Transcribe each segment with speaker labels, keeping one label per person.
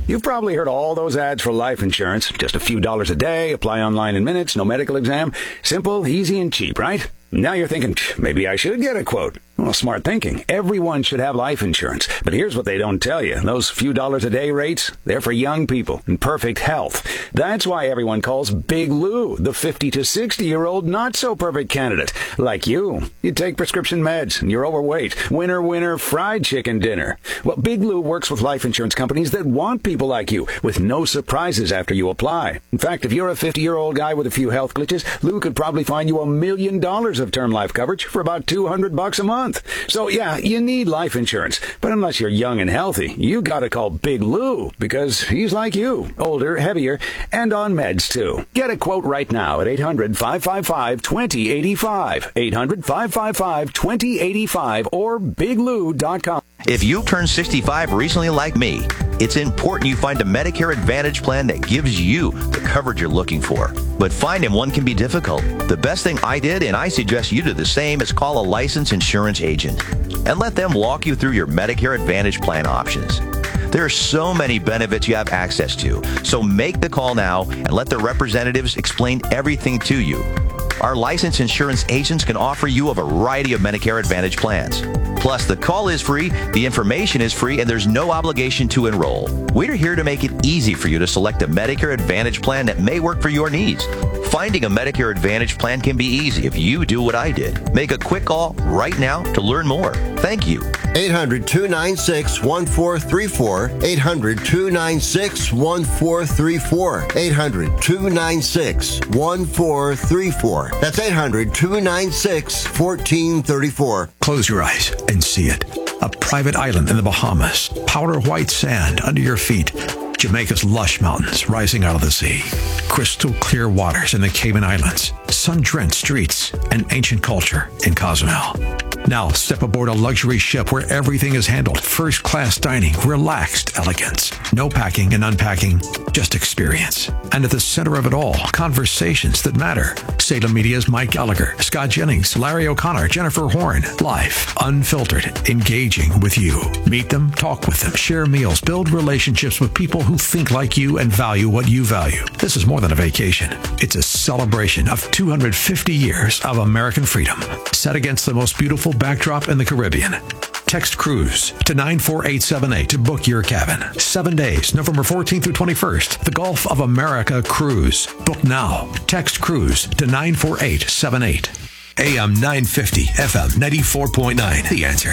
Speaker 1: You've probably heard all those ads for life insurance. Just a few dollars a day, apply online in minutes, no medical exam. Simple, easy, and cheap, right? Now you're thinking, maybe I should get a quote. Well, smart thinking. Everyone should have life insurance. But here's what they don't tell you. Those few dollars a day rates, they're for young people in perfect health. That's why everyone calls Big Lou the 50 to 60-year-old not-so-perfect candidate. Like you. You take prescription meds, and you're overweight. Winner, winner, fried chicken dinner. Well, Big Lou works with life insurance companies that want people like you, with no surprises after you apply. In fact, if you're a 50-year-old guy with a few health glitches, Lou could probably find you $1 million of term life coverage for about $200 a month. So yeah, you need life insurance. But unless you're young and healthy, you gotta call Big Lou, because he's like you, older, heavier, and on meds too. Get a quote right now at 800-555-2085, 800-555-2085, or biglou.com.
Speaker 2: If you turned 65 recently like me, it's important you find a Medicare Advantage plan that gives you the coverage you're looking for. But finding one can be difficult. The best thing I did, and I suggest you do the same, is call a licensed insurance agent and let them walk you through your Medicare Advantage plan options. There are so many benefits you have access to, so make the call now and let the representatives explain everything to you. Our licensed insurance agents can offer you a variety of Medicare Advantage plans. Plus, the call is free, the information is free, and there's no obligation to enroll. We're here to make it easy for you to select a Medicare Advantage plan that may work for your needs. Finding a Medicare Advantage plan can be easy if you do what I did. Make a quick call right now to learn more. Thank you.
Speaker 3: 800-296-1434. 800-296-1434. 800-296-1434. That's 800-296-1434.
Speaker 4: Close your eyes and see it. A private island in the Bahamas. Powder white sand under your feet. Jamaica's lush mountains rising out of the sea. Crystal clear waters in the Cayman Islands. Sun-drenched streets and ancient culture in Cozumel. Now step aboard a luxury ship where everything is handled. First-class dining, relaxed elegance. No packing and unpacking, just experience. And at the center of it all, conversations that matter. Salem Media's Mike Gallagher, Scott Jennings, Larry O'Connor, Jennifer Horn. Life, unfiltered, engaging with you. Meet them, talk with them, share meals, build relationships with people who think like you and value what you value. This is more than a vacation. It's a celebration of 250 years of American freedom, set against the most beautiful backdrop in the Caribbean. Text cruise to 94878 to book your cabin. 7 days, November 14th through 21st. The Gulf of America Cruise. Book now. Text cruise to 94878. AM 950, FM 94.9. The Answer.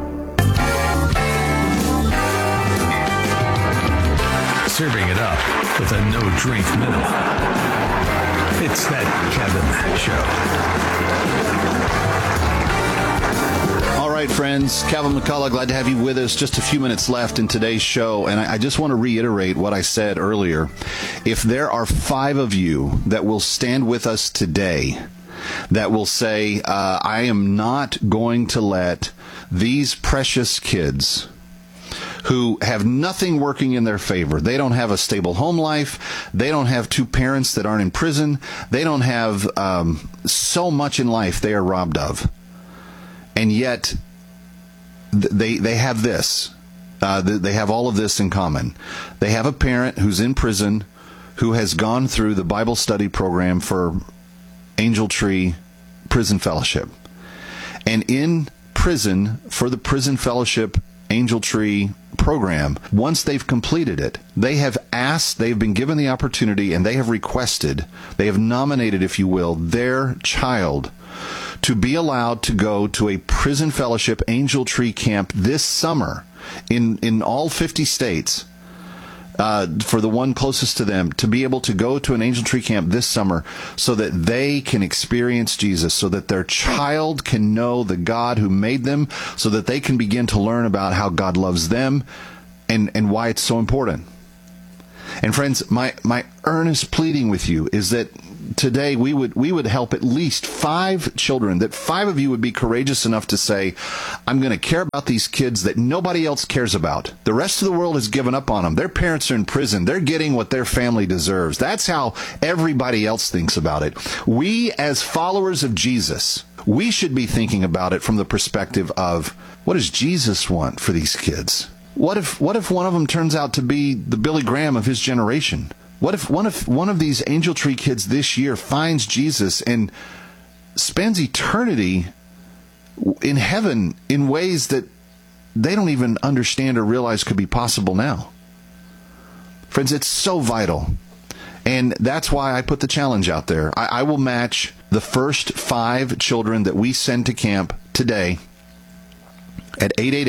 Speaker 4: Serving it up with a no-drink minute. It's that Kevin Show.
Speaker 5: All right, friends. Kevin McCullough, glad to have you with us. Just a few minutes left in today's show, and I just want to reiterate what I said earlier. If there are 5 of you that will stand with us today, that will say, I am not going to let these precious kids who have nothing working in their favor. They don't have a stable home life. They don't have 2 parents that aren't in prison. They don't have so much in life they are robbed of. And yet, they have this. They have all of this in common. They have a parent who's in prison who has gone through the Bible study program for Angel Tree Prison Fellowship. And in prison, for the Prison Fellowship Angel Tree program, once they've completed it, they have asked, they've been given the opportunity, and they have requested, they have nominated, if you will, their child to be allowed to go to a Prison Fellowship Angel Tree camp this summer in all 50 states. For the one closest to them, to be able to go to an Angel Tree camp this summer so that they can experience Jesus, so that their child can know the God who made them, so that they can begin to learn about how God loves them and why it's so important. And friends, my earnest pleading with you is that today we would help at least 5 children, that 5 of you would be courageous enough to say, I'm going to care about these kids that nobody else cares about. The rest of the world has given up on them. Their parents are in prison. They're getting what their family deserves. That's how everybody else thinks about it. We, as followers of Jesus, we should be thinking about it from the perspective of, what does Jesus want for these kids? What if one of them turns out to be the Billy Graham of his generation? What if one of these Angel Tree kids this year finds Jesus and spends eternity in heaven in ways that they don't even understand or realize could be possible now? Friends, it's so vital. And that's why I put the challenge out there. I will match the first 5 children that we send to camp today at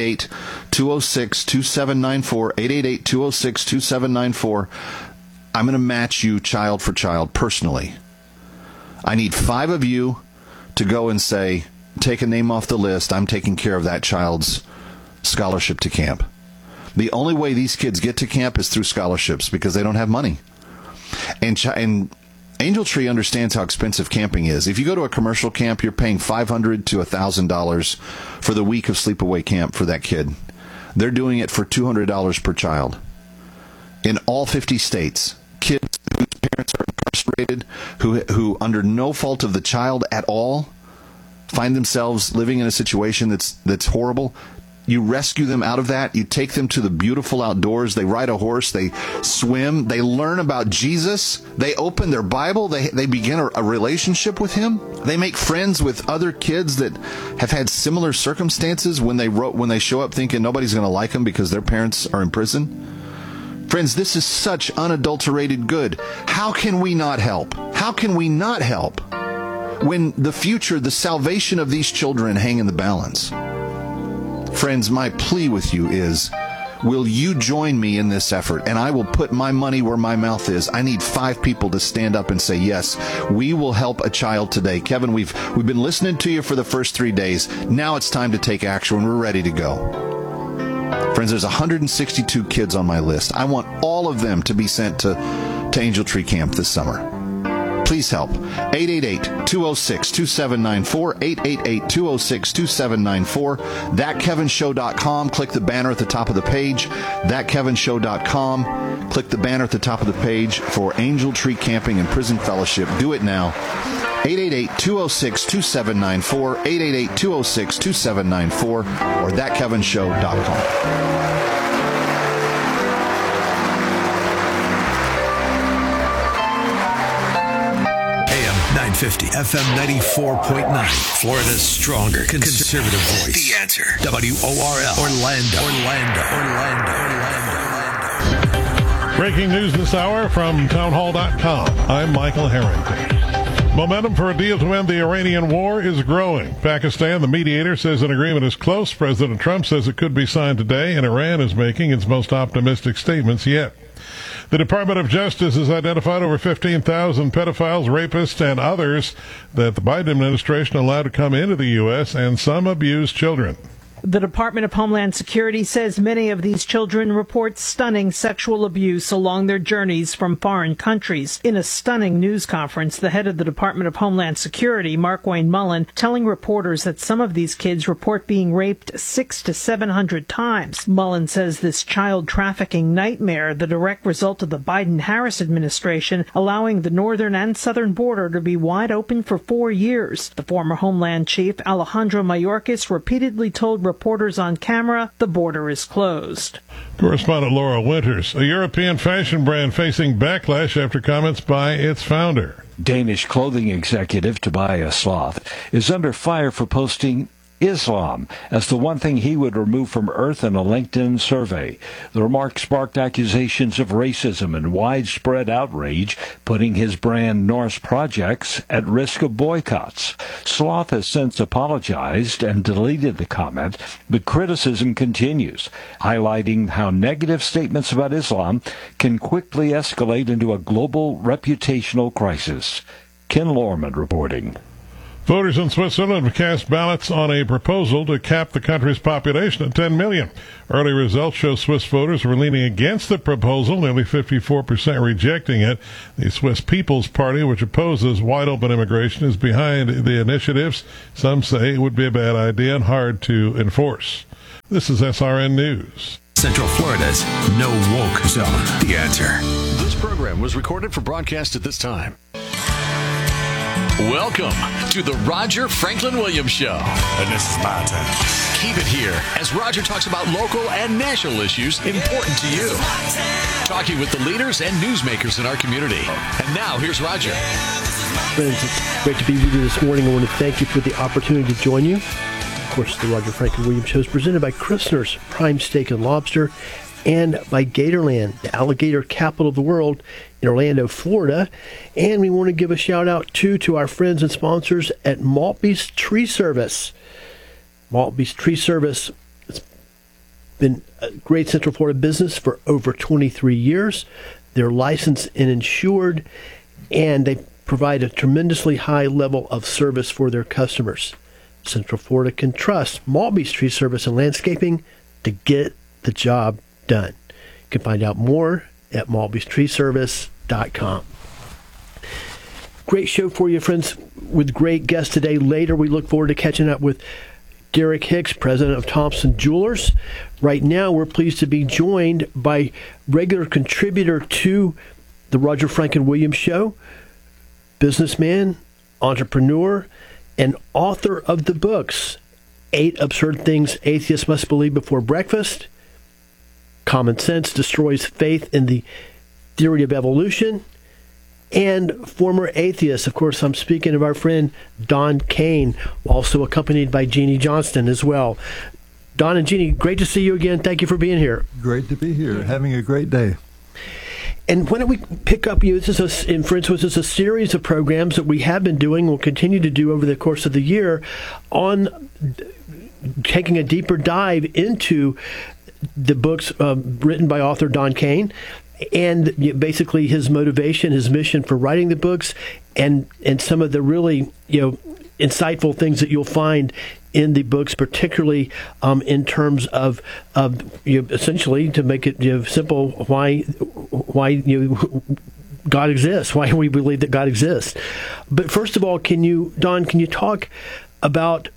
Speaker 5: 888-206-2794, 888-206-2794. I'm going to match you child for child personally. I need 5 of you to go and say, take a name off the list. I'm taking care of that child's scholarship to camp. The only way these kids get to camp is through scholarships because they don't have money. And Angel Tree understands how expensive camping is. If you go to a commercial camp, you're paying $500 to $1,000 for the week of sleepaway camp for that kid. They're doing it for $200 per child. In all 50 states, kids whose parents are incarcerated, who under no fault of the child at all, find themselves living in a situation that's horrible. You rescue them out of that. You take them to the beautiful outdoors. They ride a horse. They swim. They learn about Jesus. They open their Bible. They begin a relationship with him. They make friends with other kids that have had similar circumstances when they show up thinking nobody's going to like them because their parents are in prison. Friends, this is such unadulterated good. How can we not help? How can we not help when the future, the salvation of these children hang in the balance? Friends, my plea with you is, will you join me in this effort? And I will put my money where my mouth is. I need 5 people to stand up and say, yes, we will help a child today. Kevin, we've been listening to you for the first 3 days. Now it's time to take action. We're ready to go. Friends, there's 162 kids on my list. I want all of them to be sent to Angel Tree Camp this summer. Please help. 888-206-2794, 888-206-2794, thatkevinshow.com. Click the banner at the top of the page, thatkevinshow.com. Click the banner at the top of the page for Angel Tree Camping and Prison Fellowship. Do it now. 888-206-2794, 888-206-2794, or thatkevinshow.com.
Speaker 4: 950 FM 94.9. Florida's stronger conservative voice. The Answer. WORL. Orlando.
Speaker 6: Breaking news this hour from townhall.com. I'm Michael Harrington. Momentum for a deal to end the Iranian war is growing. Pakistan, the mediator, says an agreement is close. President Trump says it could be signed today, and Iran is making its most optimistic statements yet. The Department of Justice has identified over 15,000 pedophiles, rapists, and others that the Biden administration allowed to come into the U.S., and some abuse children.
Speaker 7: The Department of Homeland Security says many of these children report stunning sexual abuse along their journeys from foreign countries. In a stunning news conference, the head of the Department of Homeland Security, Markwayne Mullin, telling reporters that some of these kids report being raped 600 to 700 times. Mullin says this child trafficking nightmare, the direct result of the Biden-Harris administration allowing the northern and southern border to be wide open for 4 years. The former Homeland Chief, Alejandro Mayorkas, repeatedly told reporters on camera the border is closed.
Speaker 6: Correspondent Laura Winters. A European fashion brand facing backlash after comments by its founder.
Speaker 8: Danish clothing executive Tobias Sloth is under fire for posting Islam as the one thing he would remove from Earth in a LinkedIn survey. The remark sparked accusations of racism and widespread outrage, putting his brand Norse Projects at risk of boycotts. Sloth has since apologized and deleted the comment, but criticism continues, highlighting how negative statements about Islam can quickly escalate into a global reputational crisis. Ken Lorman reporting.
Speaker 6: Voters in Switzerland have cast ballots on a proposal to cap the country's population at 10 million. Early results show Swiss voters were leaning against the proposal, nearly 54% rejecting it. The Swiss People's Party, which opposes wide-open immigration, is behind the initiatives. Some say it would be a bad idea and hard to enforce. This is SRN News.
Speaker 4: Central Florida's no woke zone. The Answer.
Speaker 9: This program was recorded for broadcast at this time. Welcome to the Roger Franklin Williams Show.
Speaker 10: And this is my turn.
Speaker 9: Keep it here as Roger talks about local and national issues important to you. Talking with the leaders and newsmakers in our community. And now, here's Roger.
Speaker 10: Friends, it's great to be with you this morning. I want to thank you for the opportunity to join you. Of course, the Roger Franklin Williams Show is presented by Christner's Prime Steak and Lobster and by Gatorland, the alligator capital of the world in Orlando, Florida. And we want to give a shout out to our friends and sponsors at Maltby's Tree Service. Maltby's Tree Service has been a great Central Florida business for over 23 years. They're licensed and insured, and they provide a tremendously high level of service for their customers. Central Florida can trust Maltby's Tree Service and Landscaping to get the job done. You can find out more at maltbystreeservice.com. Great show for you, friends, with great guests today. Later, we look forward to catching up with Derek Hicks, president of Thompson Jewelers. Right now, we're pleased to be joined by regular contributor to the Roger Franklin Williams Show, businessman, entrepreneur, and author of the books 8 Absurd Things Atheists Must Believe Before Breakfast, Common Sense Destroys Faith in the Theory of Evolution, and former atheist. Of course, I'm speaking of our friend Don Kane, also accompanied by Jeannie Johnston as well. Don and Jeannie, great to see you again. Thank you for being here.
Speaker 11: Great to be here. Having a great day.
Speaker 10: And why don't we pick up you? This is a series of programs that we have been doing, will continue to do over the course of the year, on taking a deeper dive into the books written by author Don Kane, and basically his motivation, his mission for writing the books, and some of the really insightful things that you'll find in the books, particularly in terms of essentially, to make it simple, why God exists, why we believe that God exists. But first of all, Don, can you talk about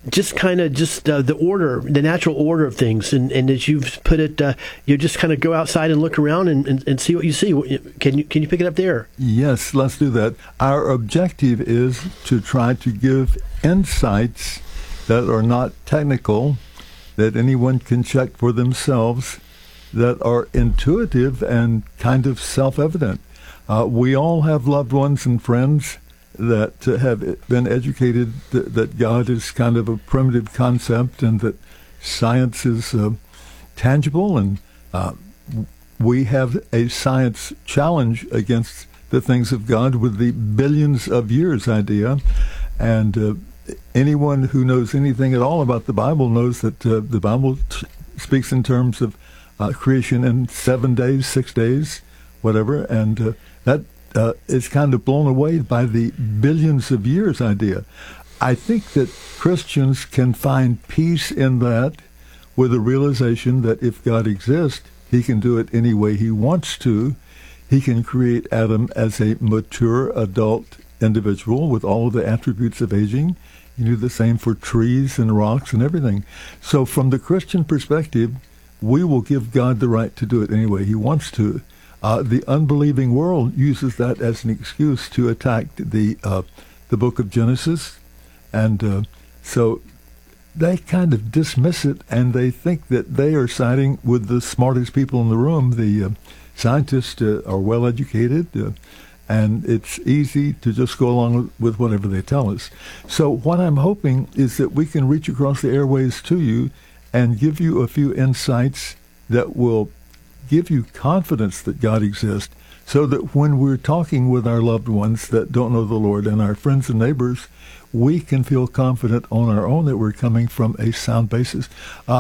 Speaker 10: the order, the natural order of things, and as you've put it, you just kind of go outside and look around and see what you see. Can you pick it up there?
Speaker 11: Yes, let's do that. Our objective is to try to give insights that are not technical, that anyone can check for themselves, that are intuitive and kind of self-evident. We all have loved ones and friends that have been educated that God is kind of a primitive concept and that science is tangible, and we have a science challenge against the things of God with the billions of years idea. And anyone who knows anything at all about the Bible knows that the Bible speaks in terms of creation in 7 days, 6 days, whatever, and that is kind of blown away by the billions of years idea. I think that Christians can find peace in that, with the realization that if God exists, he can do it any way he wants to. He can create Adam as a mature adult individual with all of the attributes of aging. He do the same for trees and rocks and everything. So from the Christian perspective, we will give God the right to do it any way he wants to. The unbelieving world uses that as an excuse to attack the book of Genesis, and so they kind of dismiss it, and they think that they are siding with the smartest people in the room. The scientists are well educated, and it's easy to just go along with whatever they tell us. So what I'm hoping is that we can reach across the airways to you and give you a few insights that will give you confidence that God exists, so that when we're talking with our loved ones that don't know the Lord and our friends and neighbors, we can feel confident on our own that we're coming from a sound basis.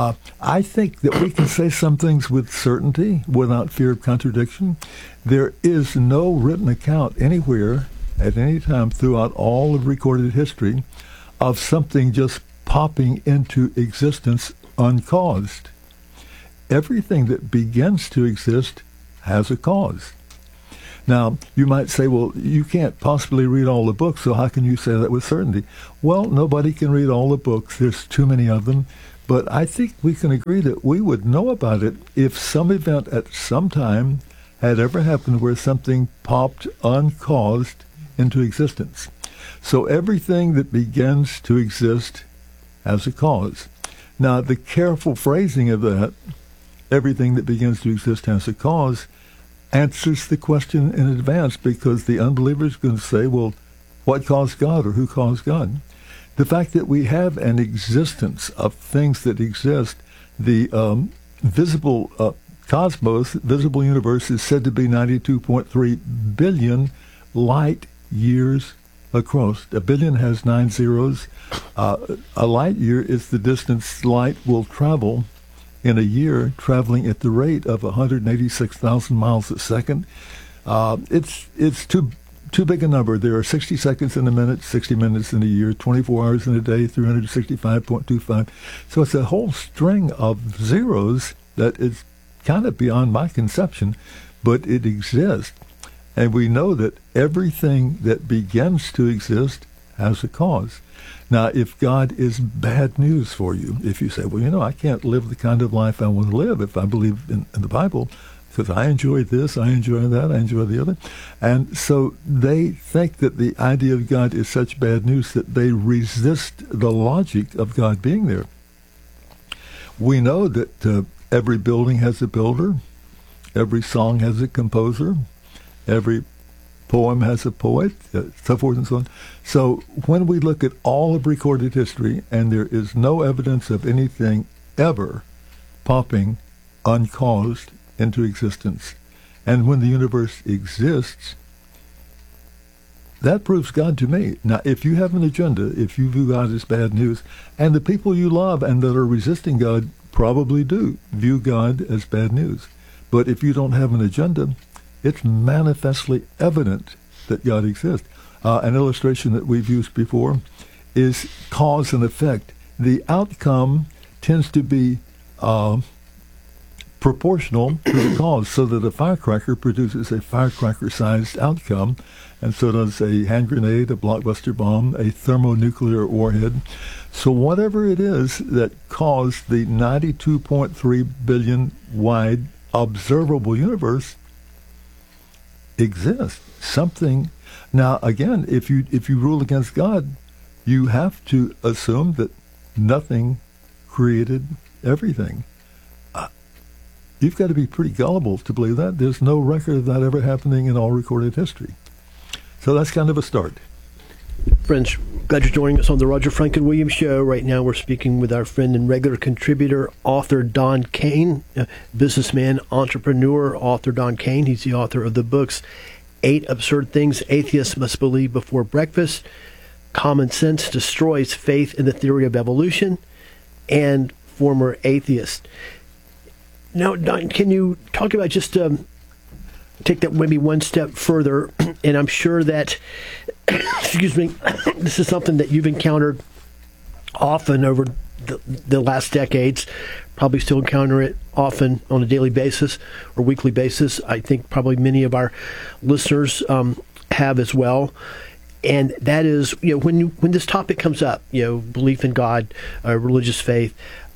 Speaker 11: I think that we can say some things with certainty without fear of contradiction. There is no written account anywhere at any time throughout all of recorded history of something just popping into existence uncaused. Everything that begins to exist has a cause. Now, you might say, well, you can't possibly read all the books, so how can you say that with certainty? Well, nobody can read all the books. There's too many of them. But I think we can agree that we would know about it if some event at some time had ever happened where something popped uncaused into existence. So everything that begins to exist has a cause. Now, the careful phrasing of that, everything that begins to exist has a cause, answers the question in advance, because the unbeliever is going to say, well, what caused God, or who caused God? The fact that we have an existence of things that exist, the visible cosmos, visible universe, is said to be 92.3 billion light years across. A billion has 9 zeros. A light year is the distance light will travel in a year, traveling at the rate of 186,000 miles a second. It's too big a number. There are 60 seconds in a minute, 60 minutes in a year, 24 hours in a day, 365.25. So it's a whole string of zeros that is kind of beyond my conception, but it exists. And we know that everything that begins to exist has a cause. Now, if God is bad news for you, if you say, well, I can't live the kind of life I want to live if I believe in the Bible, because I enjoy this, I enjoy that, I enjoy the other. And so they think that the idea of God is such bad news that they resist the logic of God being there. We know that every building has a builder, every song has a composer, every poem has a poet, so forth and so on. So when we look at all of recorded history, and there is no evidence of anything ever popping uncaused into existence, and when the universe exists, that proves God to me. Now, if you have an agenda, if you view God as bad news, and the people you love and that are resisting God probably do view God as bad news, but if you don't have an agenda, it's manifestly evident that God exists. An illustration that we've used before is cause and effect. The outcome tends to be proportional to the cause, so that a firecracker produces a firecracker-sized outcome, and so does a hand grenade, a blockbuster bomb, a thermonuclear warhead. So whatever it is that caused the 92.3 billion wide observable universe exists. Something. Now, again, if you rule against God, you have to assume that nothing created everything. You've got to be pretty gullible to believe that. There's no record of that ever happening in all recorded history. So that's kind of a start.
Speaker 10: Friends, glad you're joining us on the Roger Franklin Williams Show. Right now we're speaking with our friend and regular contributor, author Don Kane, businessman, entrepreneur, author Don Kane. He's the author of the books 8 Absurd Things Atheists Must Believe Before Breakfast, Common Sense Destroys Faith in the Theory of Evolution, and Former Atheist. Now, Don, can you talk about just take that maybe one step further? And I'm sure that, excuse me, this is something that you've encountered often over the last decades, probably still encounter it often on a daily basis or weekly basis. I think probably many of our listeners have as well. And that is, when this topic comes up, belief in God, religious faith,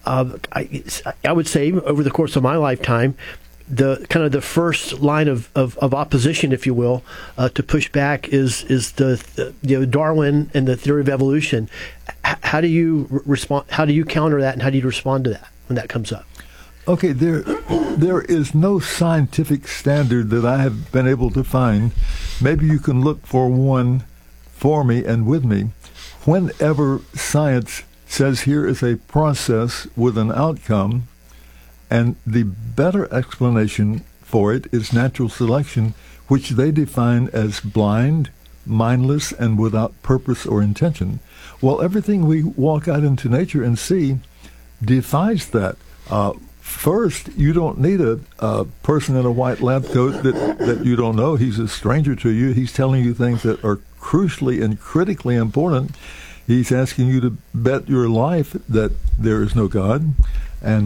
Speaker 10: I would say over the course of my lifetime, the first line of opposition, if you will, to push back is the Darwin and the theory of evolution. How do you respond? How do you counter that, and how do you respond to that when that comes up?
Speaker 11: Okay, there is no scientific standard that I have been able to find. Maybe you can look for one for me and with me. Whenever science says here is a process with an outcome, and the better explanation for it is natural selection, which they define as blind, mindless, and without purpose or intention. Well, everything we walk out into nature and see defies that. First, you don't need a person in a white lab coat that you don't know. He's a stranger to you. He's telling you things that are crucially and critically important. He's asking you to bet your life that there is no God, and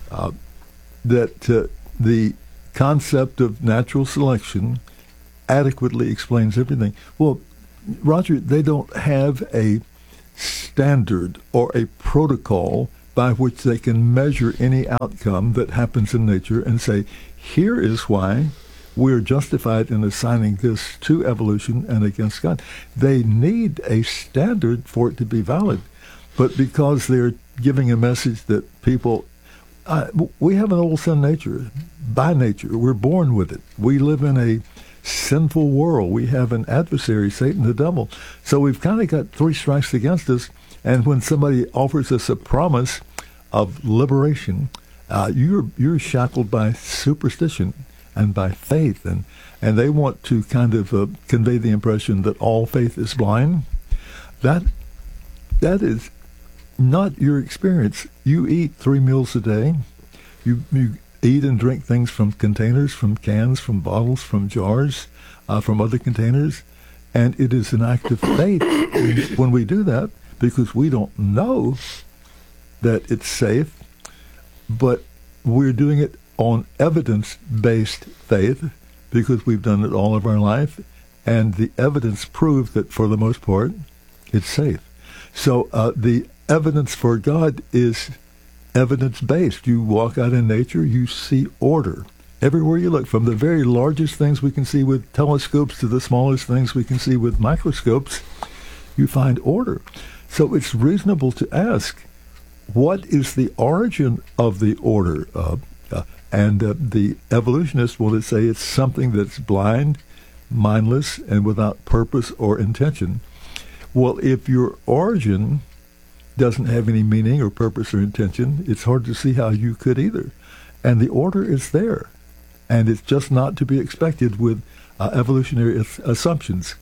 Speaker 11: that the concept of natural selection adequately explains everything. Well, Roger, they don't have a standard or a protocol by which they can measure any outcome that happens in nature and say, here is why we are justified in assigning this to evolution and against God. They need a standard for it to be valid. but because they're giving a message that people, we have an old sin nature. By nature, we're born with it. We live in a sinful world. We have an adversary, Satan the devil. So we've kind of got three strikes against us. And when somebody offers us a promise of liberation, you're shackled by superstition and by faith, and they want to kind of convey the impression that all faith is blind. That is not your experience. You eat 3 meals a day. You eat and drink things from containers, from cans, from bottles, from jars, from other containers, and it is an act of faith when we do that, because we don't know that it's safe, but we're doing it on evidence-based faith because we've done it all of our life, and the evidence proves that for the most part it's safe. So the evidence for God is evidence-based. You walk out in nature, you see order. Everywhere you look, from the very largest things we can see with telescopes to the smallest things we can see with microscopes, you find order. So it's reasonable to ask, what is the origin of the order? And the evolutionists will say it's something that's blind, mindless, and without purpose or intention. Well, if your origin doesn't have any meaning or purpose or intention, it's hard to see how you could either. And the order is there. And it's just not to be expected with evolutionary assumptions.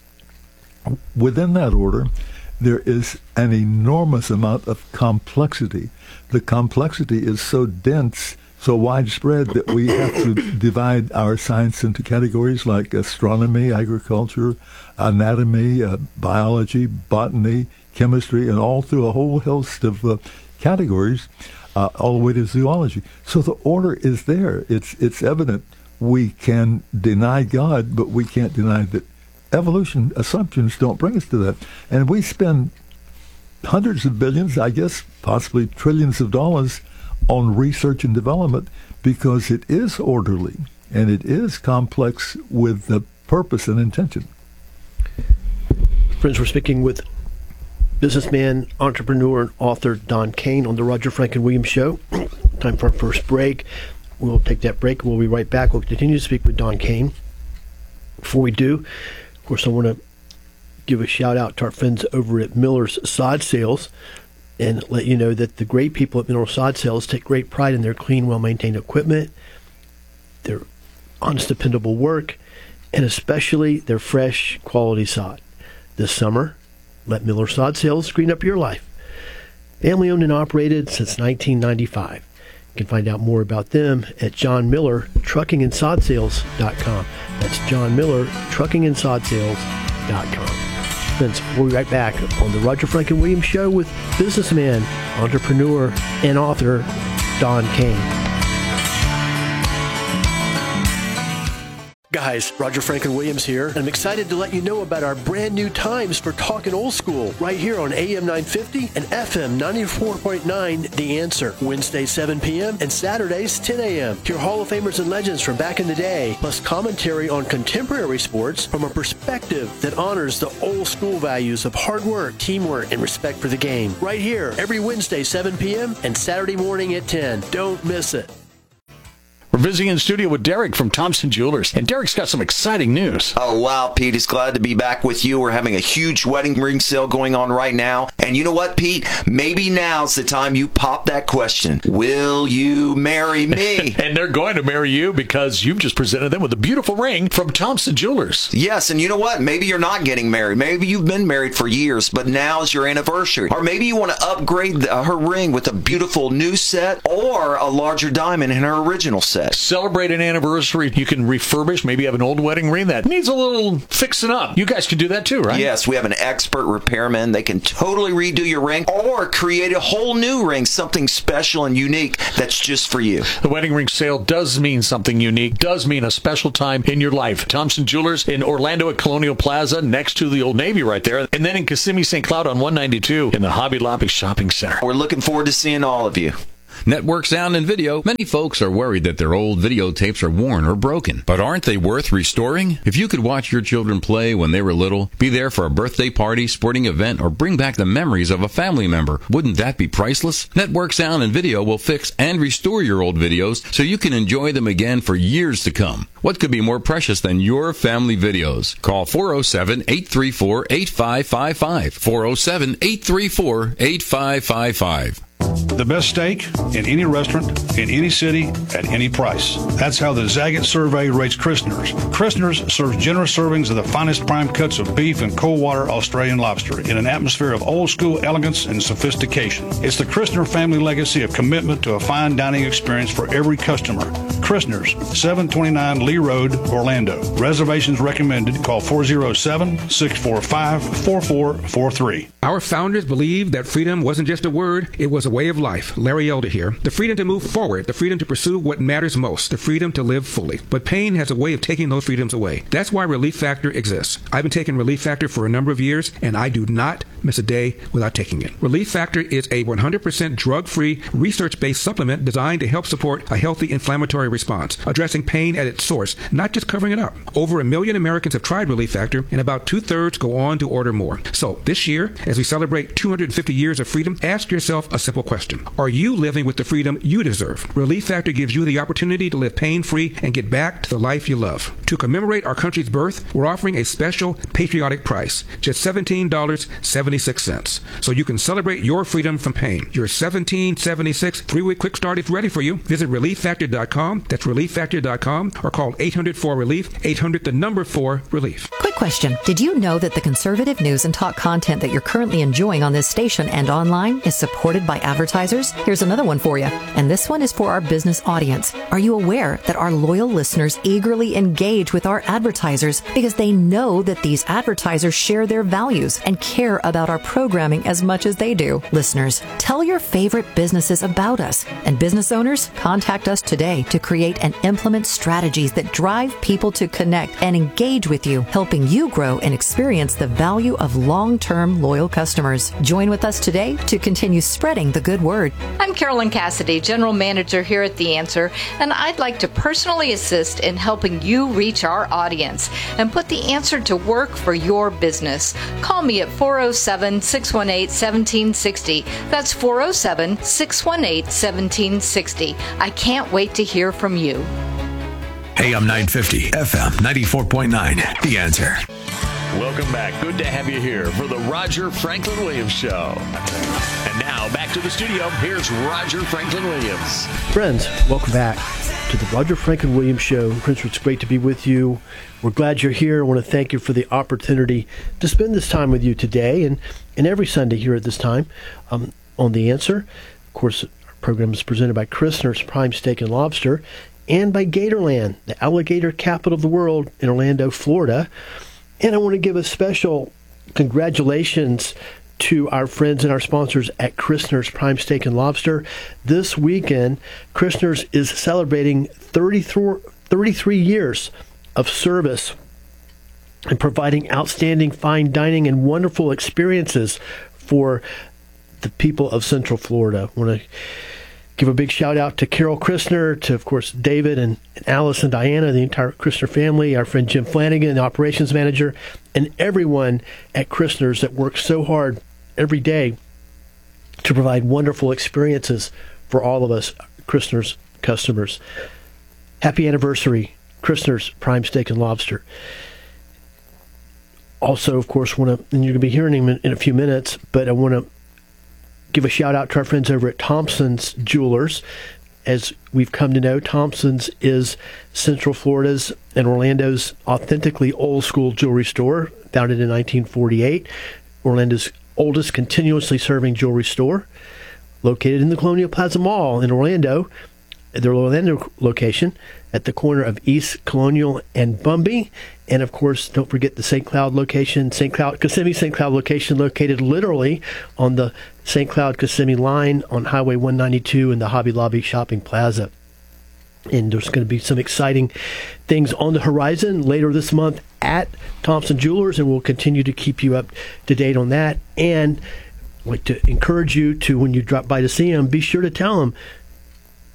Speaker 11: Within that order, there is an enormous amount of complexity. The complexity is so dense, so widespread, that we have to divide our science into categories like astronomy, agriculture, anatomy, biology, botany, chemistry, and all through a whole host of categories, all the way to zoology. So the order is there. It's evident. We can deny God, but we can't deny that evolution assumptions don't bring us to that. And we spend hundreds of billions, I guess possibly trillions of dollars on research and development because it is orderly and it is complex with the purpose and intention.
Speaker 10: Friends, we're speaking with businessman, entrepreneur, and author Don Kane on the Roger Franklin Williams Show. Time for our first break. We'll take that break. We'll be right back. We'll continue to speak with Don Kane. Before we do, of course, I want to give a shout out to our friends over at Miller's Sod Sales and let you know that the great people at Miller's Sod Sales take great pride in their clean, well-maintained equipment, their honest, dependable work, and especially their fresh, quality sod. This summer, let Miller's Sod Sales green up your life. Family-owned and operated since 1995. You can find out more about them at John Miller TruckingAndSodSales.com. That's John Miller TruckingAndSodSales.com. Friends, we'll be right back on the Roger Franklin Williams Show with businessman, entrepreneur, and author Don Kane. Guys, Roger Franklin Williams here, and I'm excited to let you know about our brand new times for Talkin' Old School right here on AM 950 and FM 94.9 The Answer. Wednesdays 7 p.m. and Saturdays 10 a.m. Hear Hall of Famers and legends from back in the day, plus commentary on contemporary sports from a perspective that honors the old school values of hard work, teamwork, and respect for the game. Right here, every Wednesday 7 p.m. and Saturday morning at 10. Don't miss it.
Speaker 9: We're visiting in the studio with Derek from Thompson Jewelers, and Derek's got some exciting news.
Speaker 12: Oh, wow, Pete. It's glad to be back with you. We're having a huge wedding ring sale going on right now. And you know what, Pete? Maybe now's the time you pop that question. Will you marry me?
Speaker 9: And they're going to marry you because you've just presented them with a beautiful ring from Thompson Jewelers.
Speaker 12: Yes, and you know what? Maybe you're not getting married. Maybe you've been married for years, but now's your anniversary. Or maybe you want to upgrade her ring with a beautiful new set or a larger diamond in her original set.
Speaker 9: Celebrate an anniversary. You can refurbish. Maybe you have an old wedding ring that needs a little fixing up. You guys can do that too, right?
Speaker 12: Yes, we have an expert repairman. They can totally redo your ring or create a whole new ring, something special and unique that's just for you.
Speaker 9: The wedding ring sale does mean something unique, does mean a special time in your life. Thompson Jewelers in Orlando at Colonial Plaza next to the Old Navy right there. And then in Kissimmee, St. Cloud on 192 in the Hobby Lobby Shopping Center.
Speaker 12: We're looking forward to seeing all of you.
Speaker 13: Network Sound and Video. Many folks are worried that their old videotapes are worn or broken. But aren't they worth restoring? If you could watch your children play when they were little, be there for a birthday party, sporting event, or bring back the memories of a family member, wouldn't that be priceless? Network Sound and Video will fix and restore your old videos so you can enjoy them again for years to come. What could be more precious than your family videos? Call 407-834-8555. 407-834-8555.
Speaker 14: The best steak in any restaurant, in any city, at any price. That's how the Zagat survey rates Christner's. Christner's serves generous servings of the finest prime cuts of beef and cold water Australian lobster in an atmosphere of old school elegance and sophistication. It's the Christner family legacy of commitment to a fine dining experience for every customer. Christner's, 729 Lee Road, Orlando. Reservations recommended. Call 407-645-4443.
Speaker 15: Our founders believed that freedom wasn't just a word, it was a way of life. Larry Elder here. The freedom to move forward, the freedom to pursue what matters most, the freedom to live fully. But pain has a way of taking those freedoms away. That's why Relief Factor exists. I've been taking Relief Factor for a number of years, and I do not miss a day without taking it. Relief Factor is a 100% drug-free, research-based supplement designed to help support a healthy inflammatory response, addressing pain at its source, not just covering it up. Over 1 million Americans have tried Relief Factor, and about 2/3 go on to order more. So this year, as we celebrate 250 years of freedom, ask yourself a simple question. Are you living with the freedom you deserve? Relief Factor gives you the opportunity to live pain-free and get back to the life you love. To commemorate our country's birth, we're offering a special patriotic price, just $17.76. So you can celebrate your freedom from pain. Your $17.76 3-week quick start is ready for you. Visit ReliefFactor.com. That's ReliefFactor.com, or call 800-4-RELIEF, 800-4-RELIEF.
Speaker 16: Quick question. Did you know that the conservative news and talk content that you're currently enjoying on this station and online is supported by advertisers? Here's another one for you. And this one is for our business audience. Are you aware that our loyal listeners eagerly engage with our advertisers because they know that these advertisers share their values and care about our programming as much as they do? Listeners, tell your favorite businesses about us. And business owners, contact us today to create and implement strategies that drive people to connect and engage with you, helping you grow and experience the value of long-term loyal customers. Join with us today to continue spreading the good word.
Speaker 17: I'm Carolyn Cassidy, General Manager here at The Answer, and I'd like to personally assist in helping you reach our audience and put The Answer to work for your business. Call me at 407-618-1760. That's 407-618-1760. I can't wait to hear from you.
Speaker 4: AM 950, FM 94.9. The Answer.
Speaker 9: Welcome back. Good to have you here for the Roger Franklin Williams Show. And now, back to the studio. Here's Roger Franklin Williams.
Speaker 10: Friends, welcome back to the Roger Franklin Williams Show. Prince, it's great to be with you. We're glad you're here. I want to thank you for the opportunity to spend this time with you today and every Sunday here at this time on The Answer. Of course, our program is presented by Christner's Prime Steak and Lobster and by Gatorland, the alligator capital of the world in Orlando, Florida. And I want to give a special congratulations to our friends and our sponsors at Christner's Prime Steak and Lobster. This weekend, Christner's is celebrating 33 years of service and providing outstanding fine dining and wonderful experiences for the people of Central Florida. I want to give a big shout out to Carol Christner, to, of course, David and Alice and Diana, the entire Christner family, our friend Jim Flanagan, the operations manager, and everyone at Christner's that works so hard every day to provide wonderful experiences for all of us Christner's customers. Happy anniversary, Christner's Prime Steak and Lobster. Also, of course, and you're going to be hearing him in a few minutes, but I want to give a shout out to our friends over at Thompson's Jewelers. As we've come to know, Thompson's is Central Florida's and Orlando's authentically old school jewelry store, founded in 1948. Orlando's oldest continuously serving jewelry store, located in the Colonial Plaza Mall in Orlando. Their Orlando location at the corner of East Colonial and Bumby. And of course, don't forget the St. Cloud location, Kissimmee St. Cloud location, located literally on the St. Cloud Kissimmee line on Highway 192 in the Hobby Lobby Shopping Plaza. And there's going to be some exciting things on the horizon later this month at Thompson Jewelers, and we'll continue to keep you up to date on that. And I'd like to encourage you to, when you drop by to see them, be sure to tell them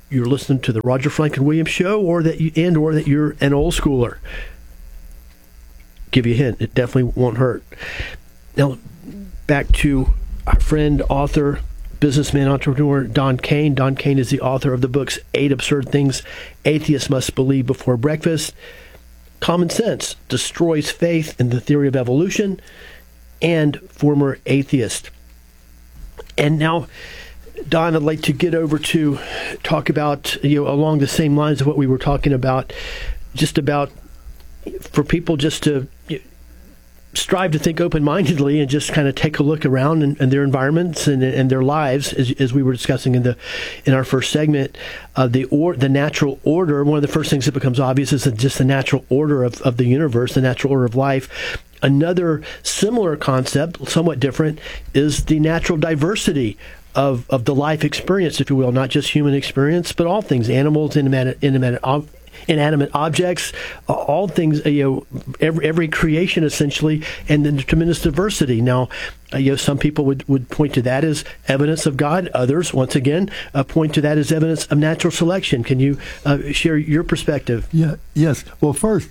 Speaker 10: you're listening to the Roger Franklin Williams Show, or that you're an old schooler. Give you a hint, it definitely won't hurt. Now, back to our friend, author, businessman, entrepreneur, Don Kane. Don Kane is the author of the books 8 Absurd Things Atheists Must Believe Before Breakfast, Common Sense Destroys Faith in the Theory of Evolution, and Former Atheist. And now, Don, I'd like to get over to talk about, along the same lines of what we were talking about, just about for people just to strive to think open-mindedly and just kind of take a look around in their environments and their lives, as we were discussing in our first segment. The natural order, one of the first things that becomes obvious is just the natural order of the universe, the natural order of life. Another similar concept, somewhat different, is the natural diversity of the life experience, if you will, not just human experience, but all things, animals, inanimate objects, all things, every creation essentially, and then tremendous diversity. Now, some people would point to that as evidence of God. Others, once again, point to that as evidence of natural selection. Can you share your perspective?
Speaker 11: Yeah. Yes. Well, first,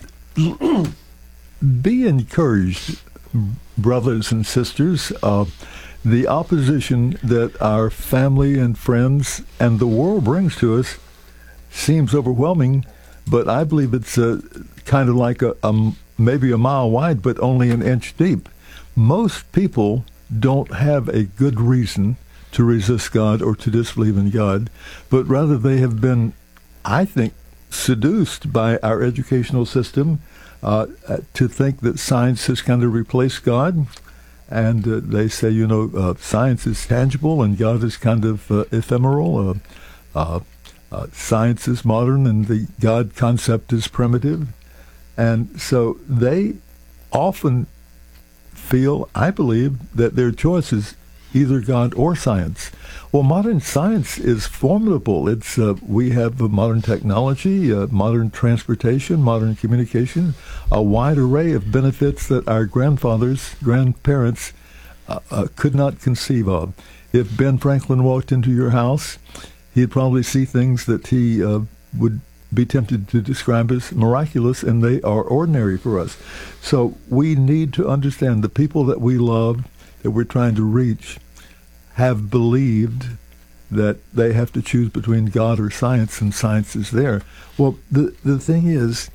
Speaker 11: be encouraged, brothers and sisters. The opposition that our family and friends and the world brings to us seems overwhelming, but I believe it's kind of like maybe a mile wide, but only an inch deep. Most people don't have a good reason to resist God or to disbelieve in God, but rather they have been, I think, seduced by our educational system to think that science has kind of replaced God. And they say, science is tangible and God is kind of ephemeral. Science is modern and the God concept is primitive. And so they often feel, I believe, that their choice is either God or science. Well, modern science is formidable. We have modern technology, modern transportation, modern communication, a wide array of benefits that our grandparents could not conceive of. If Ben Franklin walked into your house, he'd probably see things that he would be tempted to describe as miraculous, and they are ordinary for us. So we need to understand the people that we love, that we're trying to reach, have believed that they have to choose between God or science, and science is there. Well, the thing is,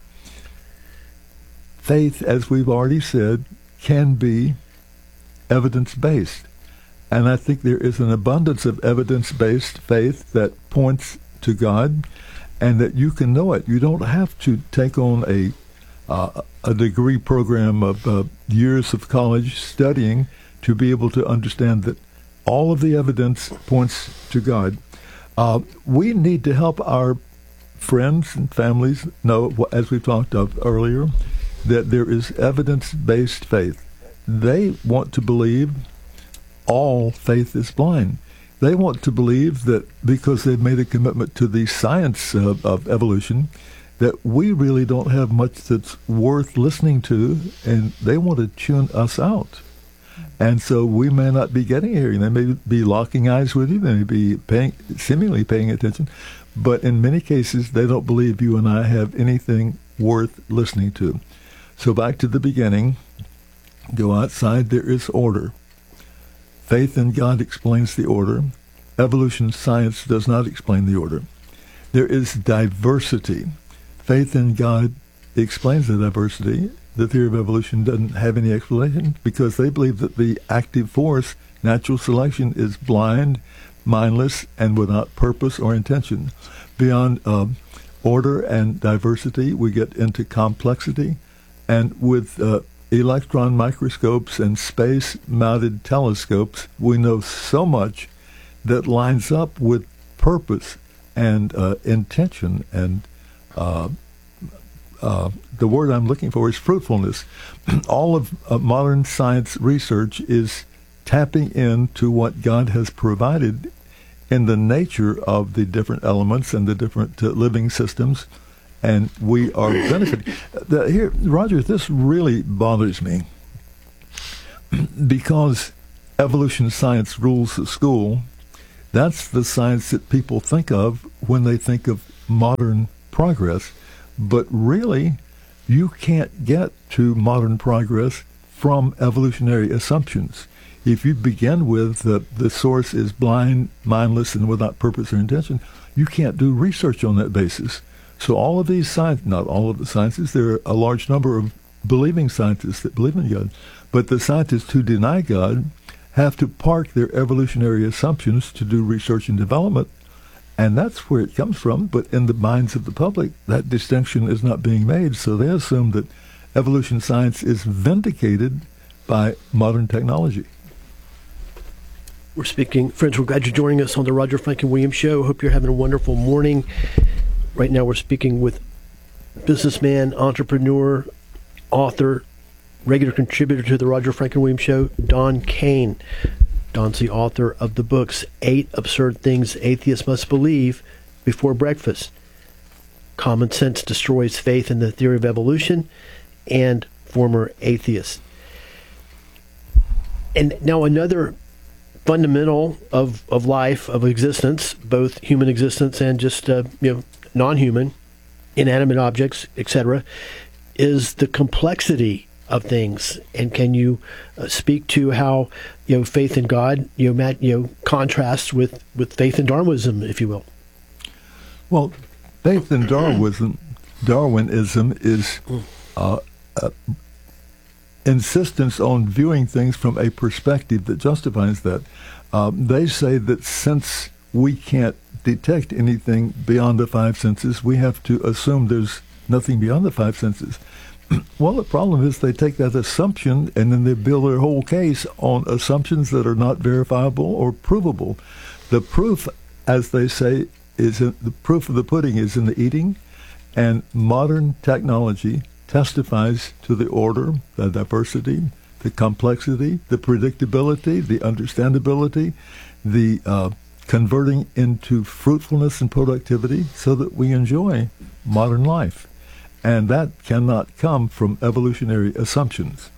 Speaker 11: faith, as we've already said, can be evidence-based. And I think there is an abundance of evidence-based faith that points to God, and that you can know it. You don't have to take on a degree program of years of college studying to be able to understand that all of the evidence points to God. We need to help our friends and families know, as we talked of earlier, that there is evidence-based faith. They want to believe all faith is blind. They want to believe that because they've made a commitment to the science of evolution, that we really don't have much that's worth listening to, and they want to tune us out. And so we may not be getting here. They may be locking eyes with you. They may be seemingly paying attention. But in many cases, they don't believe you and I have anything worth listening to. So back to the beginning. Go outside. There is order. Faith in God explains the order. Evolution science does not explain the order. There is diversity. Faith in God explains the diversity. The theory of evolution doesn't have any explanation because they believe that the active force, natural selection, is blind, mindless, and without purpose or intention. Beyond order and diversity, we get into complexity. And with electron microscopes and space-mounted telescopes, we know so much that lines up with purpose and intention and the word I'm looking for is fruitfulness. All of modern science research is tapping into what God has provided in the nature of the different elements and the different living systems, and we are benefiting. Here, Roger, this really bothers me because evolution science rules the school. That's the science that people think of when they think of modern progress. But really, you can't get to modern progress from evolutionary assumptions. If you begin with the source is blind, mindless, and without purpose or intention, you can't do research on that basis. So all of these science, not all of the sciences, there are a large number of believing scientists that believe in God, but the scientists who deny God have to park their evolutionary assumptions to do research and development, and that's where it comes from. But in the minds of the public, that distinction is not being made, so they assume that evolution science is vindicated by modern technology.
Speaker 10: We're speaking, friends, we're glad you're joining us on the Roger Franklin Williams Show. Hope you're having a wonderful morning. Right now we're speaking with businessman, entrepreneur, author, regular contributor to the Roger Franklin Williams Show, Don Kane. Don's the author of the books 8 Absurd Things Atheists Must Believe Before Breakfast, Common Sense Destroys Faith in the Theory of Evolution, and Former Atheist. And now another fundamental of life, of existence, both human existence and just non-human, inanimate objects, etc., is the complexity of things. And can you speak to how faith in God contrasts with faith in Darwinism, if you will?
Speaker 11: Well, faith in Darwinism is insistence on viewing things from a perspective that justifies that. They say that since we can't detect anything beyond the 5 senses, we have to assume there's nothing beyond the 5 senses. Well, the problem is they take that assumption and then they build their whole case on assumptions that are not verifiable or provable. The proof, as they say, the proof of the pudding is in the eating, and modern technology testifies to the order, the diversity, the complexity, the predictability, the understandability, the converting into fruitfulness and productivity so that we enjoy modern life. And that cannot come from evolutionary assumptions.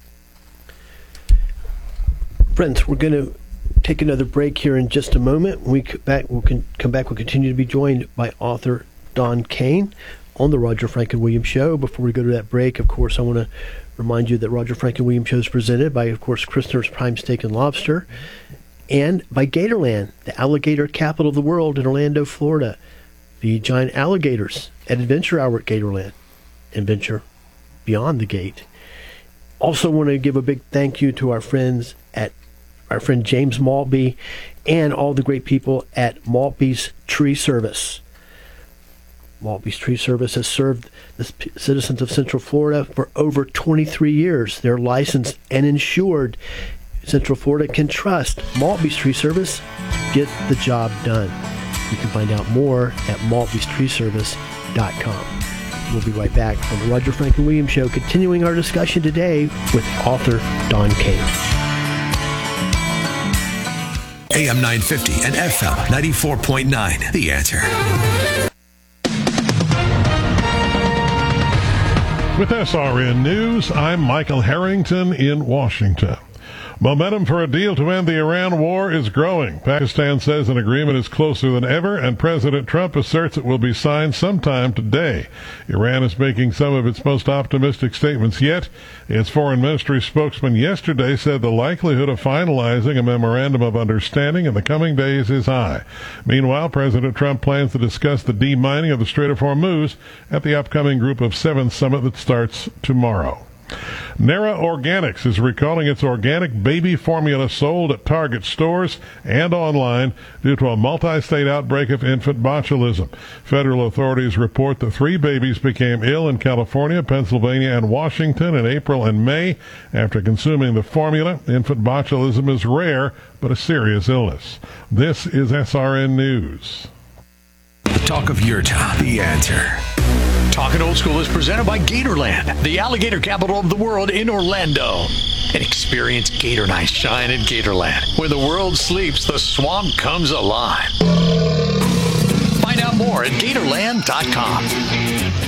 Speaker 10: Friends, we're going to take another break here in just a moment. When we we'll come back, we'll continue to be joined by author Don Kane on the Roger Franklin Williams Show. Before we go to that break, of course, I want to remind you that Roger Franklin Williams Show is presented by, of course, Christner's Prime Steak and Lobster, and by Gatorland, the alligator capital of the world in Orlando, Florida. The giant alligators at Adventure Hour at Gatorland. Adventure beyond the gate. Also want to give a big thank you to our friend James Maltby and all the great people at Maltby's Tree Service. Maltby's Tree Service has served the citizens of Central Florida for over 23 years. They're licensed and insured. Central Florida can trust Maltby's Tree Service to get the job done. You can find out more at maltbystreeservice.com. We'll be right back on the Roger Franklin Williams Show, continuing our discussion today with author Don Kane.
Speaker 4: AM 950 and FM 94.9, The Answer.
Speaker 6: With SRN News, I'm Michael Harrington in Washington. Momentum for a deal to end the Iran war is growing. Pakistan says an agreement is closer than ever, and President Trump asserts it will be signed sometime today. Iran is making some of its most optimistic statements yet. Its foreign ministry spokesman yesterday said the likelihood of finalizing a memorandum of understanding in the coming days is high. Meanwhile, President Trump plans to discuss the demining of the Strait of Hormuz at the upcoming Group of 7 summit that starts tomorrow. Nera Organics is recalling its organic baby formula sold at Target stores and online due to a multi-state outbreak of infant botulism. Federal authorities report that 3 babies became ill in California, Pennsylvania, and Washington in April and May after consuming the formula. Infant botulism is rare, but a serious illness. This is SRN News.
Speaker 4: The talk of your town, The Answer.
Speaker 9: Talking Old School is presented by Gatorland, the alligator capital of the world in Orlando. And experience Gator Night shine in Gatorland. When the world sleeps, the swamp comes alive. Find out more at Gatorland.com.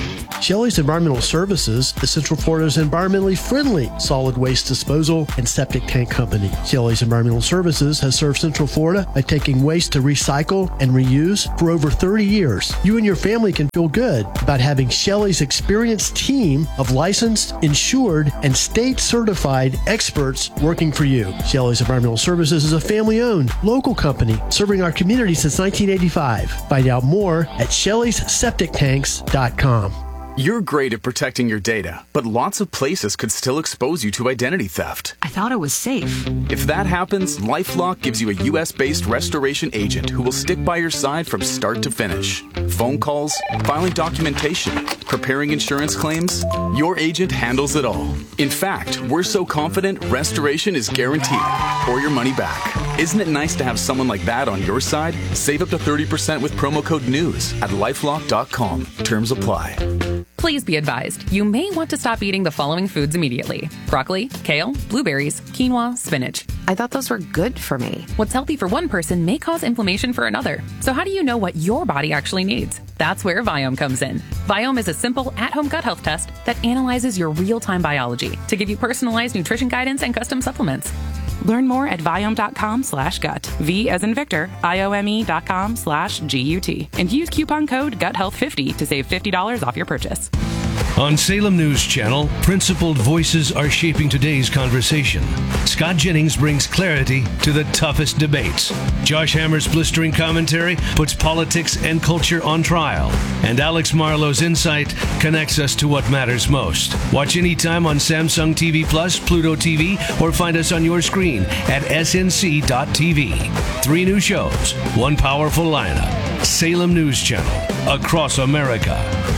Speaker 10: Shelley's Environmental Services is Central Florida's environmentally friendly solid waste disposal and septic tank company. Shelley's Environmental Services has served Central Florida by taking waste to recycle and reuse for over 30 years. You and your family can feel good about having Shelley's experienced team of licensed, insured, and state-certified experts working for you. Shelley's Environmental Services is a family-owned, local company serving our community since 1985. Find out more at Shelley'sSepticTanks.com.
Speaker 18: You're great at protecting your data, but lots of places could still expose you to identity theft.
Speaker 19: I thought it was safe.
Speaker 18: If that happens, LifeLock gives you a U.S.-based restoration agent who will stick by your side from start to finish. Phone calls, filing documentation, preparing insurance claims, your agent handles it all. In fact, we're so confident restoration is guaranteed or your money back. Isn't it nice to have someone like that on your side? Save up to 30% with promo code NEWS at LifeLock.com. Terms apply.
Speaker 20: Please be advised, you may want to stop eating the following foods immediately: broccoli, kale, blueberries, quinoa, spinach.
Speaker 19: I thought those were good for me.
Speaker 20: What's healthy for one person may cause inflammation for another. So how do you know what your body actually needs? That's where Viome comes in. Viome is a simple at-home gut health test that analyzes your real-time biology to give you personalized nutrition guidance and custom supplements. Learn more at Viome.com/gut. V as in Victor, IOME.com/GUT. And use coupon code GUTHEALTH50 to save $50 off your purchase.
Speaker 21: On Salem News Channel, principled voices are shaping today's conversation. Scott Jennings brings clarity to the toughest debates. Josh Hammer's blistering commentary puts politics and culture on trial. And Alex Marlowe's insight connects us to what matters most. Watch anytime on Samsung TV Plus, Pluto TV, or find us on your screen at snc.tv. 3 new shows, 1 powerful lineup. Salem News Channel, across America.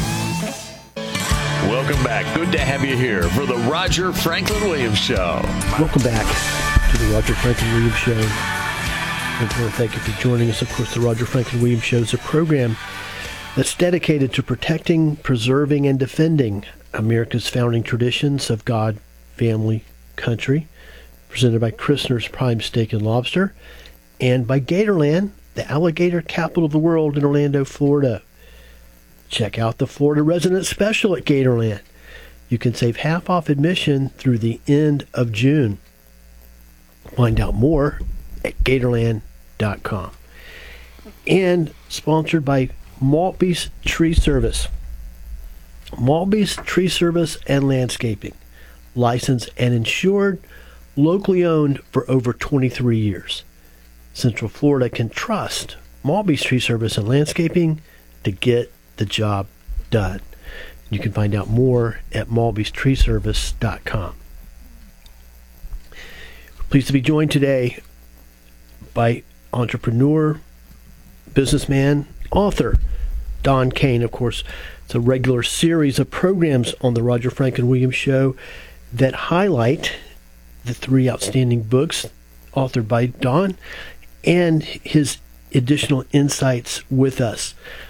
Speaker 9: Welcome back. Good to have you here for the Roger Franklin Williams Show.
Speaker 10: Welcome back to the Roger Franklin Williams Show. I want to thank you for joining us. Of course, the Roger Franklin Williams Show is a program that's dedicated to protecting, preserving, and defending America's founding traditions of God, family, country. Presented by Christner's Prime Steak and Lobster and by Gatorland, the alligator capital of the world in Orlando, Florida. Check out the Florida Resident Special at Gatorland. You can save half off admission through the end of June. Find out more at Gatorland.com. And sponsored by Maltby's Tree Service. Maltby's Tree Service and Landscaping. Licensed and insured, locally owned for over 23 years. Central Florida can trust Maltby's Tree Service and Landscaping to get the job done. You can find out more at malbystreeservice.com. Pleased to be joined today by entrepreneur, businessman, author, Don Kane. Of course, it's a regular series of programs on the Roger Franklin Williams Show that highlight the 3 outstanding books authored by Don and his additional insights with us.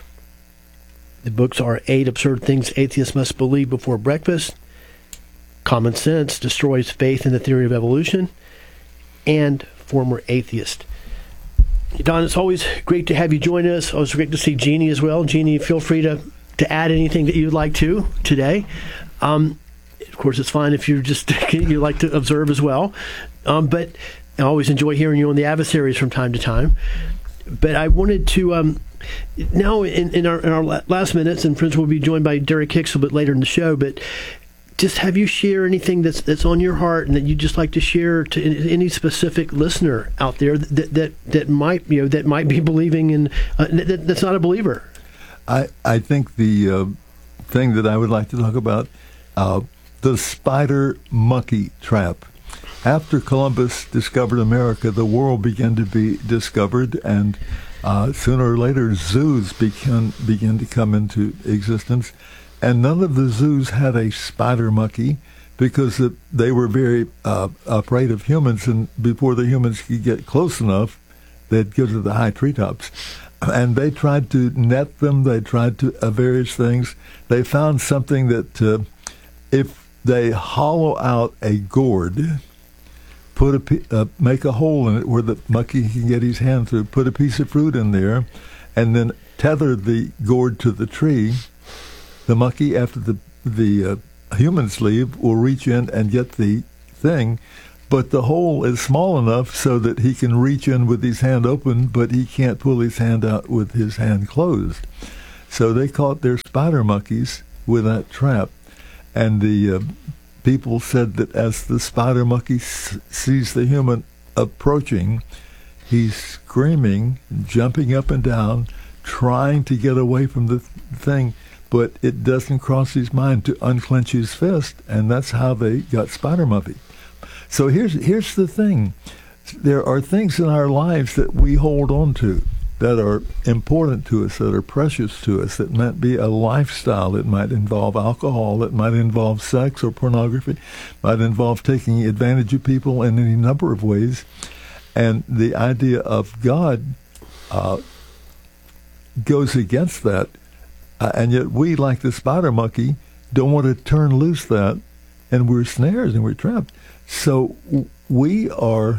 Speaker 10: The books are 8 Absurd Things Atheists Must Believe Before Breakfast, Common Sense Destroys Faith in the Theory of Evolution, and Former Atheist. Don, it's always great to have you join us. Always great to see Jeannie as well. Jeannie, feel free to add anything that you'd like to today. Of course, it's fine if you like to observe as well. But I always enjoy hearing you on the adversaries from time to time. But I wanted to now in our last minutes, and friends will be joined by Derek Hicks a bit later in the show. But just have you share anything that's on your heart and that you'd just like to share to any specific listener out there that might be believing in that's not a believer.
Speaker 11: I think the thing that I would like to talk about, the spider monkey trap. After Columbus discovered America, the world began to be discovered, and sooner or later zoos began to come into existence. And none of the zoos had a spider monkey because they were very afraid of humans, and before the humans could get close enough, they'd go to the high treetops. And they tried to net them. They tried to various things. They found something that if they hollow out a gourd, make a hole in it where the monkey can get his hand through, put a piece of fruit in there, and then tether the gourd to the tree, The monkey, after the humans leave, will reach in and get the thing, but the hole is small enough so that he can reach in with his hand open, but he can't pull his hand out with his hand closed. So they caught their spider monkeys with that trap, and the people said that as the spider monkey sees the human approaching, he's screaming, jumping up and down, trying to get away from the thing, but it doesn't cross his mind to unclench his fist, and that's how they got spider monkey. So here's the thing. There are things in our lives that we hold on to that are important to us, that are precious to us, that might be a lifestyle. It might involve alcohol. It might involve sex or pornography. It might involve taking advantage of people in any number of ways. And the idea of God goes against that. And yet we, like the spider monkey, don't want to turn loose that, and we're snares and we're trapped. So we are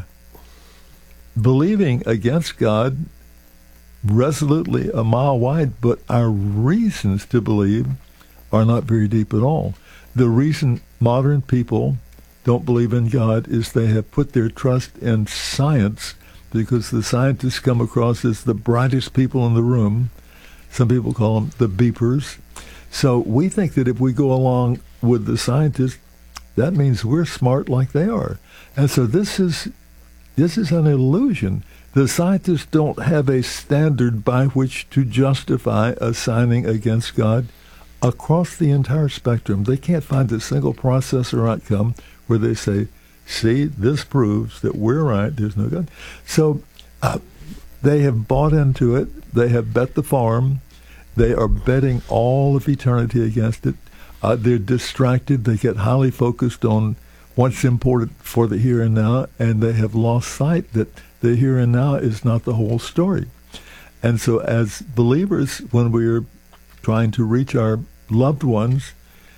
Speaker 11: believing against God resolutely a mile wide, but our reasons to believe are not very deep at all. The reason modern people don't believe in God is they have put their trust in science, because the scientists come across as the brightest people in the room. Some people call them the beepers. So we think that if we go along with the scientists, that means we're smart like they are. And so this is an illusion. The scientists don't have a standard by which to justify assigning against God across the entire spectrum. They can't find a single process or outcome where they say, see, this proves that we're right, there's no God. So they have bought into it. They have bet the farm. They are betting all of eternity against it. They're distracted. They get highly focused on what's important for the here and now, and they have lost sight that the here and now is not the whole story. And so as believers, when we're trying to reach our loved ones,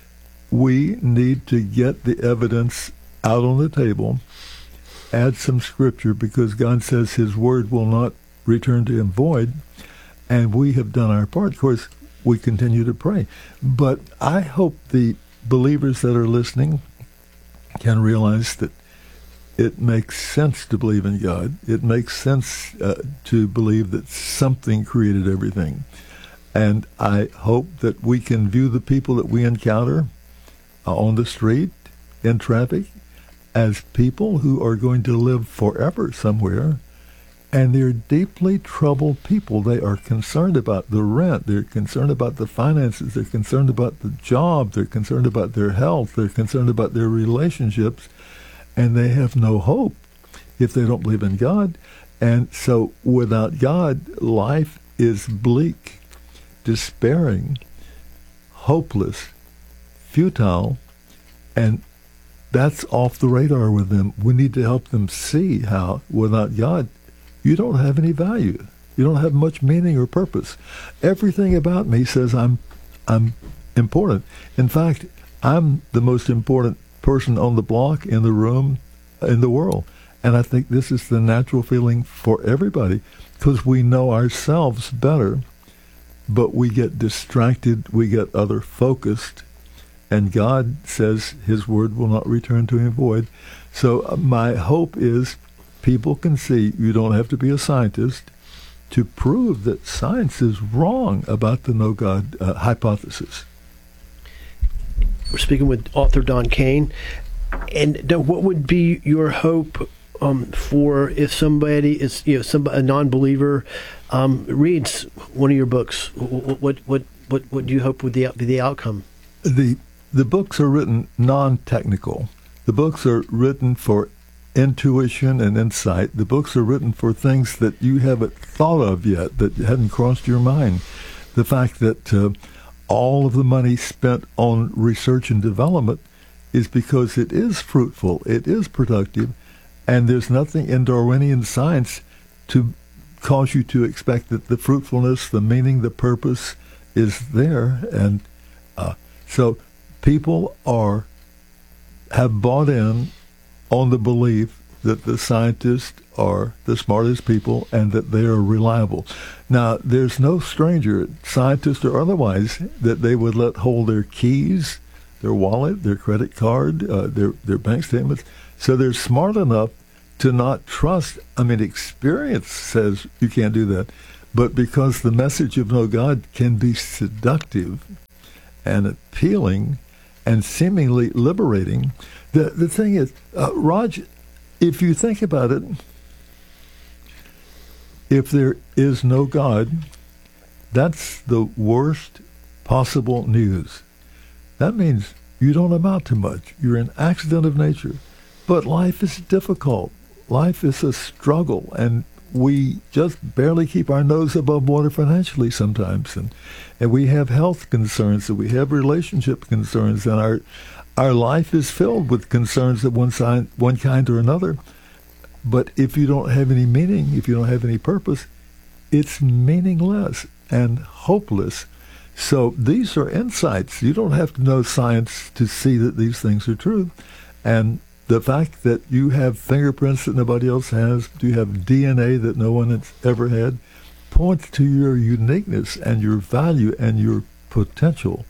Speaker 11: we need to get the evidence out on the table, add some scripture, because God says his word will not return to him void, and we have done our part. Of course, we continue to pray. But I hope the believers that are listening can realize that it makes sense to believe in God. It makes sense to believe that something created everything. And I hope that we can view the people that we encounter on the street, in traffic, as people who are going to live forever somewhere. And they're deeply troubled people. They are concerned about the rent. They're concerned about the finances. They're concerned about the job. They're concerned about their health. They're concerned about their relationships. And they have no hope if they don't believe in God. And so without God, life is bleak, despairing, hopeless, futile, and that's off the radar with them. We need to help them see how without God, you don't have any value. You don't have much meaning or purpose. Everything about me says I'm important. In fact, I'm the most important person on the block, in the room, in the world. And I think this is the natural feeling for everybody, because we know ourselves better, but we get distracted, we get other focused, and God says his word will not return to him void. So my hope is people can see you don't have to be a scientist to prove that science is wrong about the no God hypothesis.
Speaker 10: We're speaking with author Don Kane. And what would be your hope for if somebody is, a non-believer reads one of your books? What do you hope would be the outcome?
Speaker 11: The books are written non-technical. The books are written for intuition and insight. The books are written for things that you haven't thought of yet, that hadn't crossed your mind. The fact that all of the money spent on research and development is because it is fruitful, it is productive, and there's nothing in Darwinian science to cause you to expect that the fruitfulness, the meaning, the purpose is there. And so people have bought in on the belief that the scientists are the smartest people and that they are reliable. Now, there's no stranger, scientist or otherwise, that they would let hold their keys, their wallet, their credit card, their bank statements. So they're smart enough to not trust. I mean, experience says you can't do that. But because the message of no God can be seductive and appealing and seemingly liberating, the thing is, Raj, if you think about it, if there is no God, that's the worst possible news. That means you don't amount to much. You're an accident of nature. But life is difficult. Life is a struggle, and we just barely keep our nose above water financially sometimes. And we have health concerns, and we have relationship concerns, and our life is filled with concerns of one kind or another. But if you don't have any meaning, if you don't have any purpose, it's meaningless and hopeless. So these are insights. You don't have to know science to see that these things are true. And the fact that you have fingerprints that nobody else has, you have DNA that no one has ever had, points to your uniqueness and your value and your potential.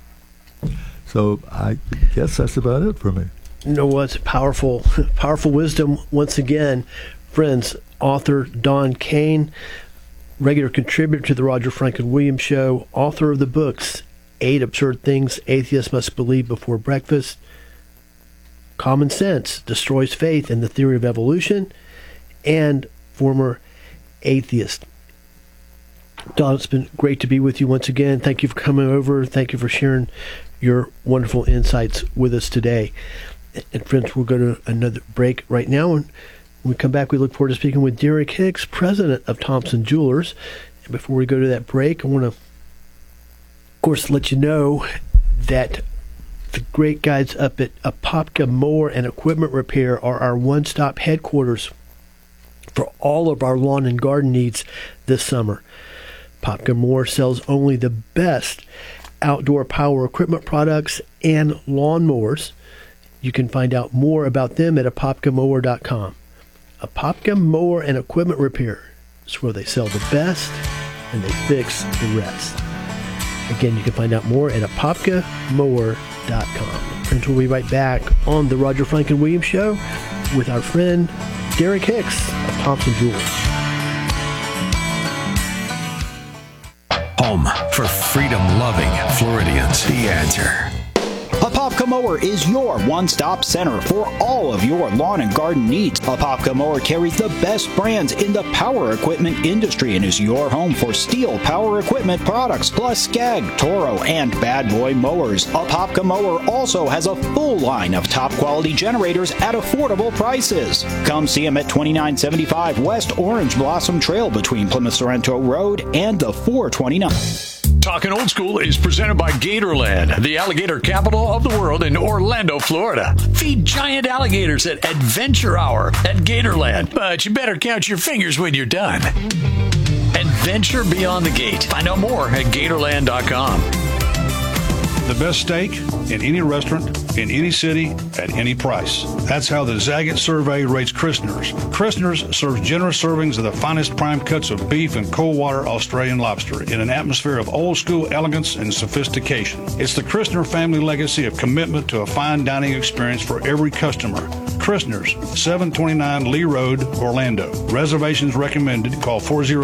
Speaker 11: So I guess that's about it for me.
Speaker 10: You know what's powerful wisdom once again. Friends, author Don Kane, regular contributor to the Roger Franklin Williams Show, author of the books 8 Absurd Things Atheists Must Believe Before Breakfast, Common Sense Destroys Faith and the Theory of Evolution, and former atheist. Don, it's been great to be with you once again. Thank you for coming over. Thank you for sharing your wonderful insights with us today. And friends, we'll go to another break right now. And when we come back, we look forward to speaking with Derek Hicks, president of Thompson Jewelers. And before we go to that break, I want to, of course, let you know that the great guys up at Apopka Mower and Equipment Repair are our one-stop headquarters for all of our lawn and garden needs this summer. Apopka Mower sells only the best outdoor power equipment products and lawnmowers. You can find out more about them at apopkamower.com. Apopka Mower and Equipment Repair is where they sell the best and they fix the rest. Again, you can find out more at apopkamower.com. Friends, we'll be right back on the Roger Franklin Williams Show with our friend Derek Hicks of Thompson Jewelers.
Speaker 4: Home for freedom-loving Floridians. The Answer.
Speaker 1: Apopka Mower is your one-stop center for all of your lawn and garden needs. Apopka Mower carries the best brands in the power equipment industry and is your home for steel power equipment products, plus Skag, Toro, and Bad Boy mowers. Apopka Mower also has a full line of top-quality generators at affordable prices. Come see them at 2975 West Orange Blossom Trail between Plymouth Sorrento Road and the 429.
Speaker 9: Talking Old School is presented by Gatorland, the alligator capital of the world in Orlando, Florida. Feed giant alligators at Adventure Hour at Gatorland, but you better count your fingers when you're done. Adventure Beyond the Gate. Find out more at Gatorland.com.
Speaker 14: The best steak in any restaurant, in any city, at any price. That's how the Zagat survey rates Christner's. Christner's serves generous servings of the finest prime cuts of beef and cold water Australian lobster in an atmosphere of old school elegance and sophistication. It's the Christner family legacy of commitment to a fine dining experience for every customer. Christner's, 729 Lee Road, Orlando. Reservations recommended. Call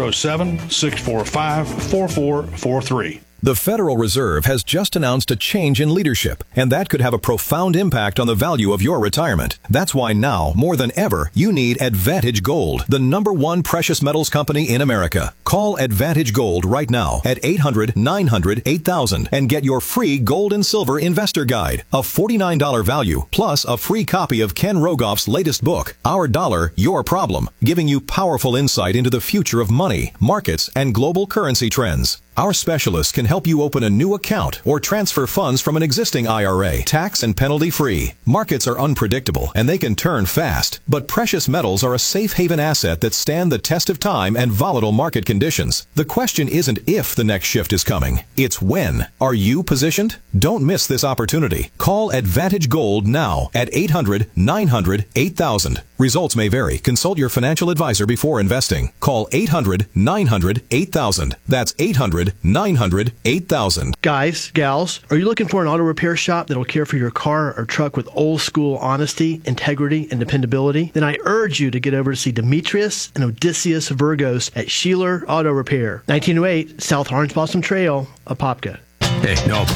Speaker 14: 407-645-4443.
Speaker 22: The Federal Reserve has just announced a change in leadership, and that could have a profound impact on the value of your retirement. That's why now, more than ever, you need Advantage Gold, the #1 precious metals company in America. Call Advantage Gold right now at 800-900-8000 and get your free gold and silver investor guide, a $49 value, plus a free copy of Ken Rogoff's latest book, Our Dollar, Your Problem, giving you powerful insight into the future of money, markets, and global currency trends. Our specialists can help you open a new account or transfer funds from an existing IRA, tax and penalty free. Markets are unpredictable and they can turn fast, but precious metals are a safe haven asset that stand the test of time and volatile market conditions. The question isn't if the next shift is coming, it's when. Are you positioned? Don't miss this opportunity. Call Advantage Gold now at 800-900-8000. Results may vary. Consult your financial advisor before investing. Call 800-900-8000. That's 800-900-8000.
Speaker 10: Guys, gals, are you looking for an auto repair shop that'll care for your car or truck with old school honesty, integrity, and dependability? Then I urge you to get over to see Demetrius and Odysseus Virgos at Sheeler Auto Repair, 1908 South Orange Blossom Trail, Apopka.
Speaker 21: Hey, no.